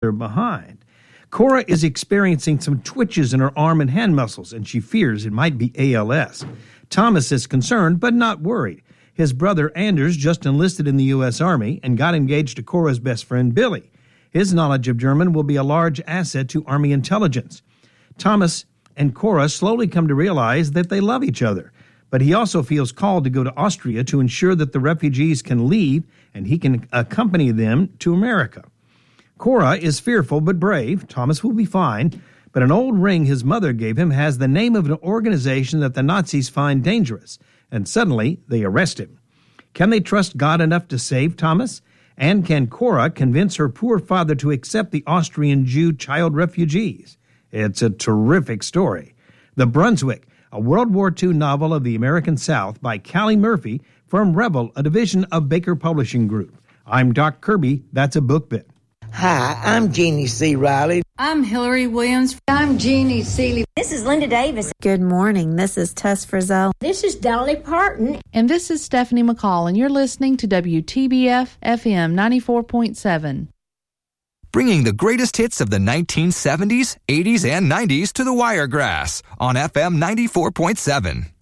her behind. Cora is experiencing some twitches in her arm and hand muscles, and she fears it might be ALS. Thomas is concerned, but not worried. His brother Anders just enlisted in the U.S. Army and got engaged to Cora's best friend Billy. His knowledge of German will be a large asset to Army intelligence. Thomas and Cora slowly come to realize that they love each other, but he also feels called to go to Austria to ensure that the refugees can leave and he can accompany them to America. Cora is fearful but brave. Thomas will be fine, but an old ring his mother gave him has the name of an organization that the Nazis find dangerous, and suddenly they arrest him. Can they trust God enough to save Thomas? And can Cora convince her poor father to accept the Austrian Jew child refugees? It's a terrific story. The Brunswick, a World War II novel of the American South by Callie Murphy from Rebel, a division of Baker Publishing Group. I'm Doc Kirby. That's a book bit. Hi, I'm Jeannie C. Riley. I'm Hillary Williams. I'm Jeannie Seeley. This is Linda Davis. Good morning. This is Tess Frizzell. This is Dolly Parton. And this is Stephanie McCall, and you're listening to WTBF FM 94.7. Bringing the greatest hits of the 1970s, 80s, and 90s to the Wiregrass on FM 94.7.